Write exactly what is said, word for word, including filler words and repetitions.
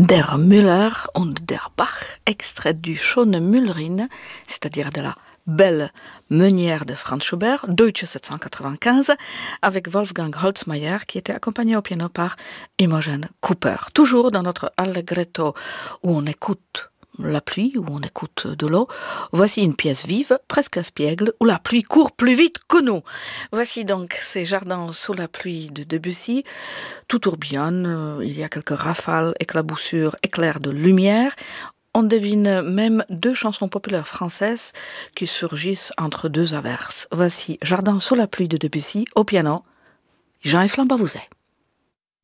Der Müller und der Bach, extrait du Schöne Müllerin, c'est-à-dire de la belle meunière de Franz Schubert, Deutsche sept cent quatre-vingt-quinze, avec Wolfgang Holzmayer, qui était accompagné au piano par Imogen Cooper. Toujours dans notre allegretto où on écoute la pluie, où on écoute de l'eau, voici une pièce vive, presque un spiègle, où la pluie court plus vite que nous. Voici donc ces jardins sous la pluie de Debussy. Tout tourbillonne, il y a quelques rafales, éclaboussures, éclairs de lumière. On devine même deux chansons populaires françaises qui surgissent entre deux averses. Voici Jardin sous la pluie de Debussy, au piano, Jean-Yves Lambavouset.